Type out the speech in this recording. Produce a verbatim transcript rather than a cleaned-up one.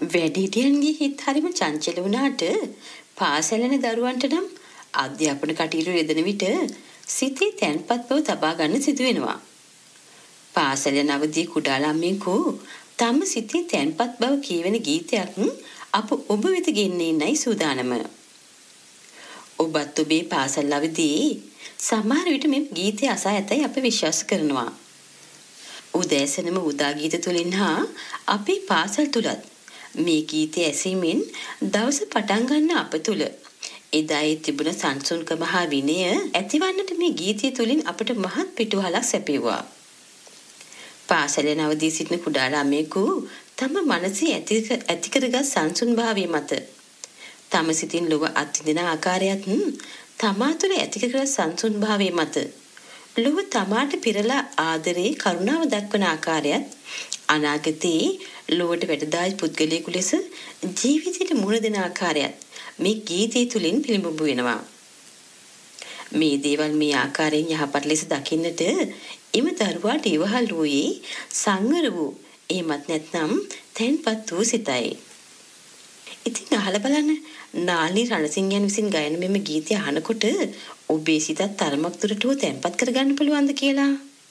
වැඩිහිටියන්ගේ හිත් හරිම චංචල වුණාට පාසල් යන දරුවන්ට නම් අධ්‍යාපන කටයුතු යෙදෙන විට සිතේ තැන්පත් බව තබා ගන්න සිදු වෙනවා. පාසල් යන අවදී කුඩා ළමයෙකු තම සිතේ තැන්පත් බව කියවෙන ගීතයක් අප ඔබ වෙත ගෙන්නන්නයි සූදානම. ඔබත් ඔබේ පාසල් අවදී සමහර විට මේ ගීතය අසා ඇතයි අප විශ්වාස කරනවා. උදෑසනම උදා ගීත තුලින් හා අපේ පාසල් තුලත් මේ ගීතය ඇසීමෙන් දවස පටන් ගන්න අප තුල එදායේ තිබුණ සංසුන්කම හා විනය ඇතිවන්නට මේ ගීතය තුලින් අපට මහත් පිටුවහලක් සැපෙවුවා. පාසලේ නවදී සිටින කුඩා ළමයෙකු තම මනසේ ඇති කරගත් සංසුන් භාවය මත තම සිතින් ලොව අත්විඳින ආකාරයත් තමා තුළ ඇති කරගත් සංසුන් භාවය මත ලොව තමාට පිරලා ආදරේ කරුණාව දක්වන ආකාරයත් අනාගතයේ ලොවට වැඩදායි පුද්ගලයෙකු ලෙස ජීවිතයට මුහුණ දෙන ආකාරයත් මේ ගීතය තුලින් පිළිඹු වෙනවා. මේ දේවල් මේ ආකාරයෙන් යහපත් ලෙස දකින්නට එම දරුවාට ඉවහල් වූයේ සංවර වූ එහෙමත් නැත්නම් තැන්පත් වූ සිතයි. ඉතින් අහලා බලන්න නාලි රණසිංහයන් විසින් ගයන මෙම ගීතය අහනකොට ඔබේ සිතත් තරමක් දුරට තැන්පත් කරගන්න පුළුවන්ද කියලා?